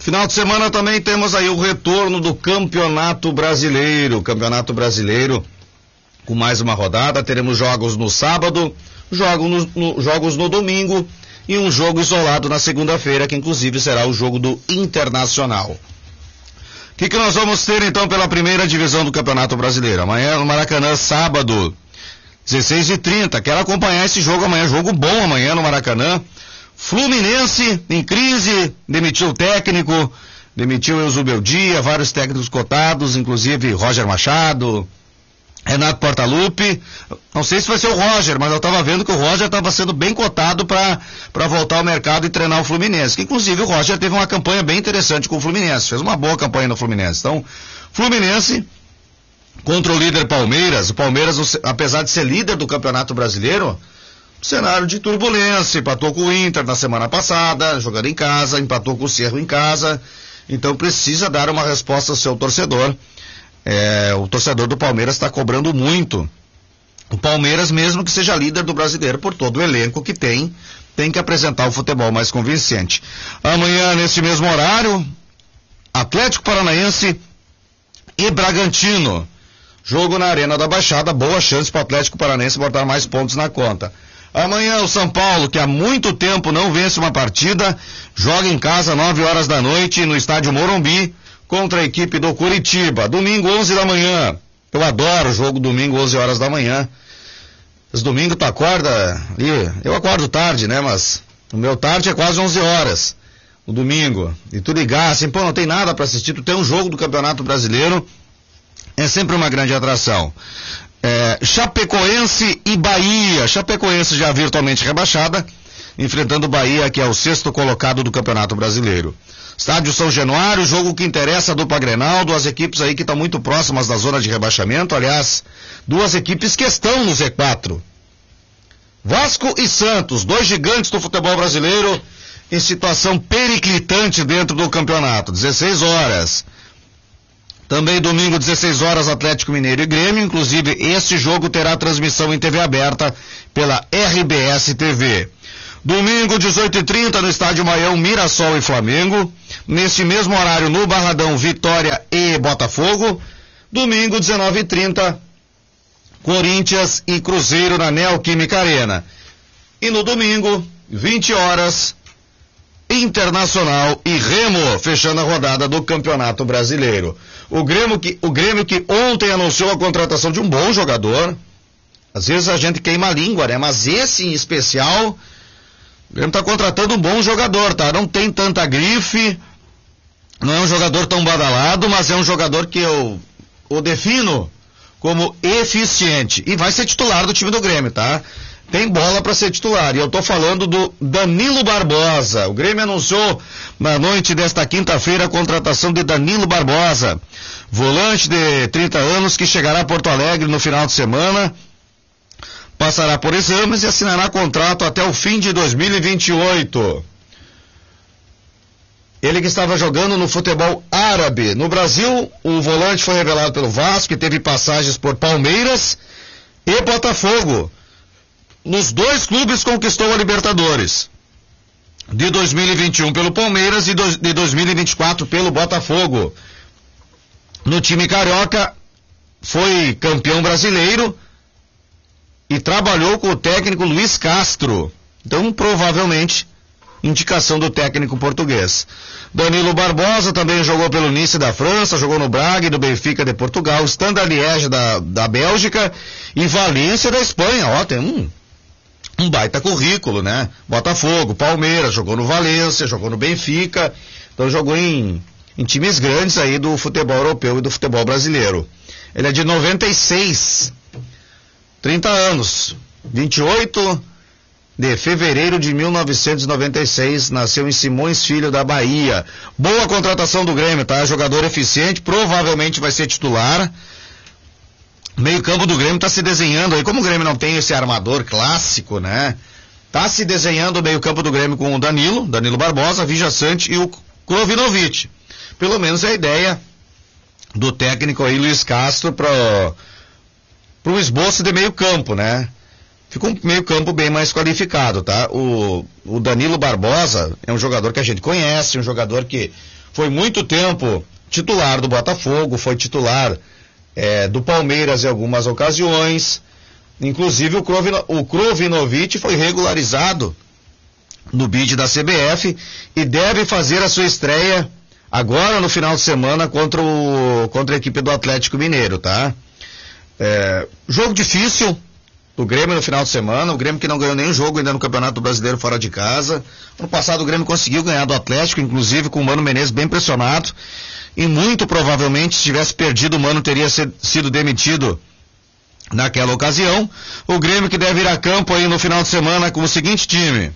Final de semana também temos aí o retorno do Campeonato Brasileiro. Campeonato Brasileiro com mais uma rodada. Teremos jogos no sábado, jogos no domingo e um jogo isolado na segunda-feira, que inclusive será o jogo do Internacional. O que nós vamos ter então pela primeira divisão do Campeonato Brasileiro? Amanhã no Maracanã, sábado, 16h30. Quero acompanhar esse jogo amanhã. Jogo bom amanhã no Maracanã. Fluminense em crise, demitiu o técnico, demitiu o Eusébio Beldia, vários técnicos cotados, inclusive Roger Machado, Renato Portaluppi. Não sei se vai ser o Roger, mas eu estava vendo que o Roger estava sendo bem cotado para voltar ao mercado e treinar o Fluminense. Que inclusive o Roger teve uma campanha bem interessante com o Fluminense, fez uma boa campanha no Fluminense. Então, Fluminense contra o líder Palmeiras. O Palmeiras, apesar de ser líder do Campeonato Brasileiro, cenário de turbulência, empatou com o Inter na semana passada, jogando em casa, empatou com o Cerro em casa, então precisa dar uma resposta ao seu torcedor. O torcedor do Palmeiras está cobrando muito. O Palmeiras, mesmo que seja líder do Brasileiro, por todo o elenco que tem que apresentar o futebol mais convincente. Amanhã, nesse mesmo horário, Atlético Paranaense e Bragantino. Jogo na Arena da Baixada, boa chance para o Atlético Paranaense botar mais pontos na conta. Amanhã o São Paulo, que há muito tempo não vence uma partida, joga em casa 9 horas da noite no estádio Morumbi contra a equipe do Curitiba. Domingo 11 da manhã. Eu adoro o jogo domingo 11 horas da manhã. Esse domingo tu acorda ali, eu acordo tarde, né, mas o meu tarde é quase 11 horas. O domingo. E tu ligar assim, pô, não tem nada para assistir, tu tem um jogo do Campeonato Brasileiro, é sempre uma grande atração. Chapecoense e Bahia. Chapecoense já virtualmente rebaixada, enfrentando o Bahia, que é o 6º colocado do Campeonato Brasileiro. Estádio São Januário, jogo que interessa a dupla Grenal, duas equipes aí que estão muito próximas da zona de rebaixamento, aliás, duas equipes que estão no Z4. Vasco e Santos, dois gigantes do futebol brasileiro em situação periclitante dentro do campeonato. 16 horas. Também domingo, 16 horas, Atlético Mineiro e Grêmio. Inclusive, este jogo terá transmissão em TV aberta pela RBS TV. Domingo, 18h30, no estádio Maião, Mirassol e Flamengo. Nesse mesmo horário, no Barradão, Vitória e Botafogo. Domingo, 19h30, Corinthians e Cruzeiro na Neoquímica Arena. E no domingo, 20 horas, Internacional e Remo, fechando a rodada do Campeonato Brasileiro. O Grêmio que ontem anunciou a contratação de um bom jogador. Às vezes a gente queima a língua, né? Mas esse em especial, o Grêmio está contratando um bom jogador, tá? Não tem tanta grife, não é um jogador tão badalado, mas é um jogador que eu o defino como eficiente. E vai ser titular do time do Grêmio, tá? Tem bola para ser titular. E eu tô falando do Danilo Barbosa. O Grêmio anunciou na noite desta quinta-feira a contratação de Danilo Barbosa, volante de 30 anos que chegará a Porto Alegre no final de semana, passará por exames e assinará contrato até o fim de 2028. Ele que estava jogando no futebol árabe. No Brasil, o volante foi revelado pelo Vasco, que teve passagens por Palmeiras e Botafogo. Nos dois clubes conquistou a Libertadores. De 2021 pelo Palmeiras e de 2024 pelo Botafogo. No time carioca, foi campeão brasileiro e trabalhou com o técnico Luiz Castro. Então, provavelmente, indicação do técnico português. Danilo Barbosa também jogou pelo Nice da França, jogou no Braga e do Benfica de Portugal, Standard Liège da Bélgica e Valência da Espanha. Ó, tem um baita currículo, né? Botafogo, Palmeiras, jogou no Valência, jogou no Benfica, então jogou em times grandes aí do futebol europeu e do futebol brasileiro. Ele é de 96, 30 anos, 28 de fevereiro de 1996, nasceu em Simões Filho da Bahia. Boa contratação do Grêmio, tá? Jogador eficiente, provavelmente vai ser titular. Meio campo do Grêmio está se desenhando aí, como o Grêmio não tem esse armador clássico, né? Tá se desenhando o meio campo do Grêmio com o Danilo Barbosa, Vija Sante e o Krovinovic. Pelo menos é a ideia do técnico aí, Luiz Castro, pro esboço de meio campo, né? fica um meio campo bem mais qualificado, tá? O Danilo Barbosa é um jogador que a gente conhece, um jogador que foi muito tempo titular do Botafogo, foi titular do Palmeiras em algumas ocasiões, inclusive o Krovinovic foi regularizado no bid da CBF e deve fazer a sua estreia agora no final de semana contra a equipe do Atlético Mineiro, tá? Jogo difícil do Grêmio no final de semana, o Grêmio que não ganhou nenhum jogo ainda no Campeonato Brasileiro fora de casa. No passado o Grêmio conseguiu ganhar do Atlético, inclusive com o Mano Menezes bem pressionado, e muito provavelmente se tivesse perdido o Mano teria sido demitido naquela ocasião. O Grêmio que deve ir a campo aí no final de semana com o seguinte time: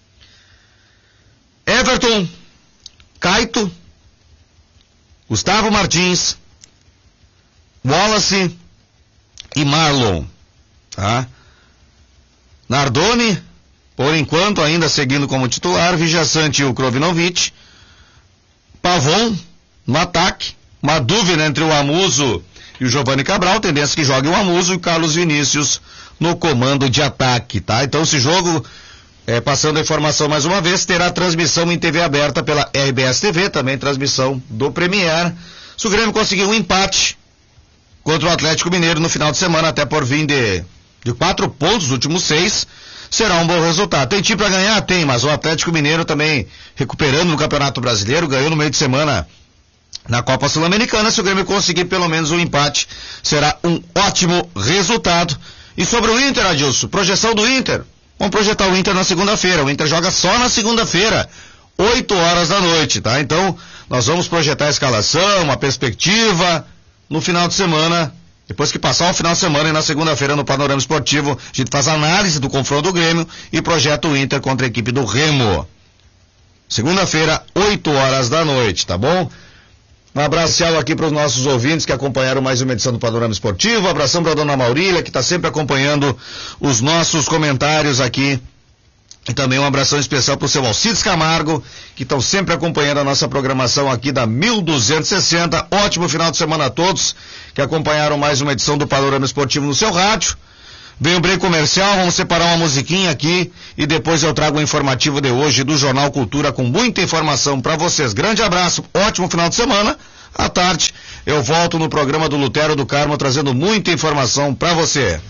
Everton, Caito, Gustavo Martins, Wallace e Marlon, tá? Nardoni, por enquanto ainda seguindo como titular, Vijaçante e o Krovinovic, Pavon no ataque, uma dúvida entre o Amuso e o Giovanni Cabral, tendência que jogue o Amuso, e o Carlos Vinícius no comando de ataque, tá? Então esse jogo, passando a informação mais uma vez, terá transmissão em TV aberta pela RBS TV, também transmissão do Premier. Se o Grêmio conseguir um empate contra o Atlético Mineiro no final de semana, até por vir de 4 pontos, os últimos 6, será um bom resultado. Tem time para ganhar? Tem, mas o Atlético Mineiro também recuperando no Campeonato Brasileiro, ganhou no meio de semana na Copa Sul-Americana. Se o Grêmio conseguir pelo menos um empate, será um ótimo resultado. E sobre o Inter, Adilson, projeção do Inter. Vamos projetar o Inter na segunda-feira. O Inter joga só na segunda-feira, 8 horas da noite, tá? Então, nós vamos projetar a escalação, uma perspectiva no final de semana. Depois que passar o final de semana e na segunda-feira no Panorama Esportivo, a gente faz análise do confronto do Grêmio e projeta o Inter contra a equipe do Remo. Segunda-feira, 8 horas da noite, tá bom? Um abraço aqui para os nossos ouvintes que acompanharam mais uma edição do Panorama Esportivo. Um abração para a dona Maurília, que está sempre acompanhando os nossos comentários aqui. E também um abração especial para o seu Alcides Camargo, que estão sempre acompanhando a nossa programação aqui da 1260. Ótimo final de semana a todos que acompanharam mais uma edição do Panorama Esportivo no seu rádio. Vem o break comercial, vamos separar uma musiquinha aqui e depois eu trago o informativo de hoje do Jornal Cultura com muita informação para vocês. Grande abraço, ótimo final de semana. À tarde eu volto no programa do Lutero do Carmo trazendo muita informação para você.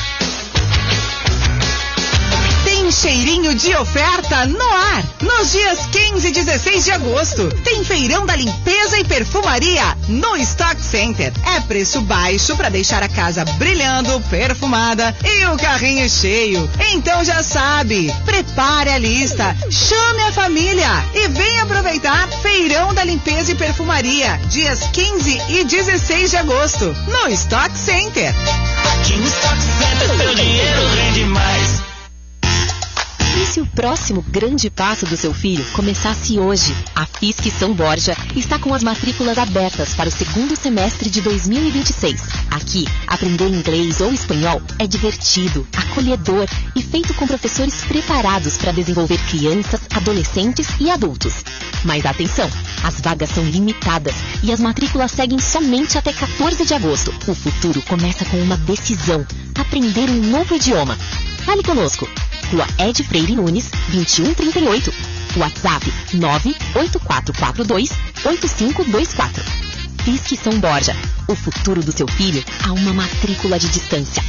Cheirinho de oferta no ar. Nos dias 15 e 16 de agosto, tem feirão da limpeza e perfumaria no Stock Center. É preço baixo para deixar a casa brilhando, perfumada e o carrinho cheio. Então já sabe, prepare a lista, chame a família e venha aproveitar feirão da limpeza e perfumaria, dias 15 e 16 de agosto, no Stock Center. Aqui no Stock Center, seu dinheiro rende mais. E se o próximo grande passo do seu filho começasse hoje? A FISC São Borja está com as matrículas abertas para o segundo semestre de 2026. Aqui, aprender inglês ou espanhol é divertido, acolhedor e feito com professores preparados para desenvolver crianças, adolescentes e adultos. Mas atenção, as vagas são limitadas e as matrículas seguem somente até 14 de agosto. O futuro começa com uma decisão: aprender um novo idioma. Fale conosco. Rua Ed Freire Nunes, 2138. WhatsApp 98442-8524. FISC São Borja. O futuro do seu filho a uma matrícula de distância.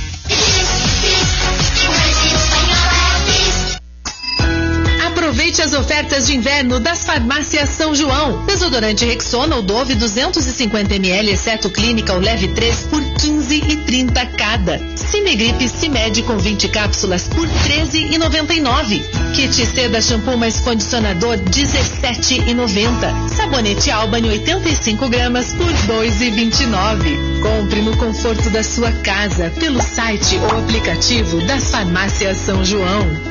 Aproveite as ofertas de inverno das farmácias São João. Desodorante Rexona ou Dove 250 ml, exceto Clínica ou Leve 3 por 15,30 cada. Cinegripe Cimed com 20 cápsulas por 13,99. Kit Seda Shampoo mais Condicionador 17,90. Sabonete Albany 85 gramas por 2,29. Compre no conforto da sua casa pelo site ou aplicativo das farmácias São João.